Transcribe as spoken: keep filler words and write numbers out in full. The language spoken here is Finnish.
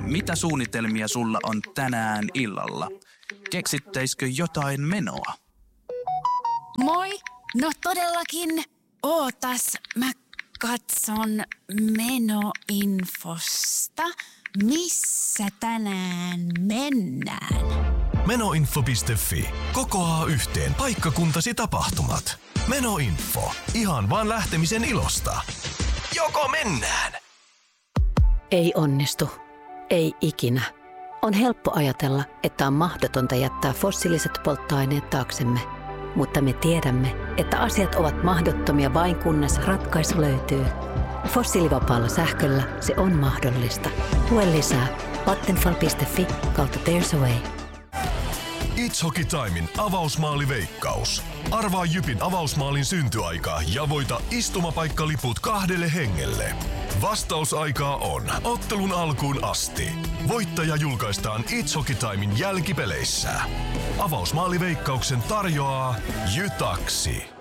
Mitä suunnitelmia sulla on tänään illalla? Keksittäisikö jotain menoa? Moi! No todellakin. Ootas, mä katson menoinfosta. Missä tänään mennään? Menoinfo piste fi. Kokoaa yhteen paikkakuntasi tapahtumat. Menoinfo. Ihan vaan lähtemisen ilosta. Joko mennään? Ei onnistu. Ei ikinä. On helppo ajatella, että on mahdotonta jättää fossiiliset polttoaineet taaksemme. Mutta me tiedämme, että asiat ovat mahdottomia vain kunnes ratkaisu löytyy. Fossiilivapaalla sähköllä se on mahdollista. Lue lisää vattenfall piste fi kautta There's a Way. It's Hockey Timein avausmaaliveikkaus. Arvaa Jypin avausmaalin syntyaika ja voita istumapaikaliput kahdelle hengelle. Vastausaikaa on ottelun alkuun asti. Voittaja julkaistaan It's Hockey Timein jälkipeleissä. Avausmaaliveikkauksen tarjoaa Jytaksi.